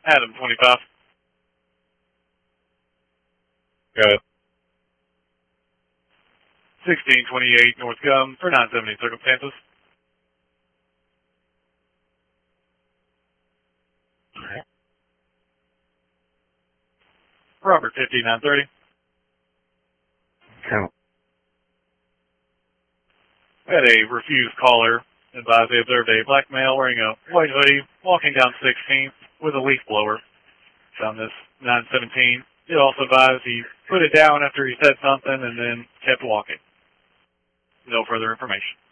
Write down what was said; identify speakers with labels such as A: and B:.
A: Adam 25.
B: Got it.
A: 1628 North Gum for 970 circumstances. Robert 5930.
B: Count.
A: Had a refused caller advised they observed a black male wearing a white hoodie walking down 16th with a leaf blower. Found this 917. It also advised he put it down after he said something and then kept walking. No further information.